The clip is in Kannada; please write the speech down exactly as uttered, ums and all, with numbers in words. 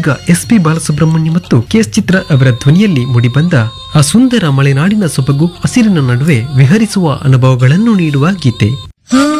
ಇದೀಗ ಎಸ್ ಪಿ ಬಾಲಸುಬ್ರಹ್ಮಣ್ಯ ಮತ್ತು ಕೆಎಸ್ ಚಿತ್ರ ಅವರ ಧ್ವನಿಯಲ್ಲಿ ಮೂಡಿಬಂದ ಆ ಸುಂದರ ಮಲೆನಾಡಿನ ಸೊಬಗು ಹಸಿರಿನ ನಡುವೆ ವಿಹರಿಸುವ ಅನುಭವಗಳನ್ನು ನೀಡುವ ಗೀತೆ.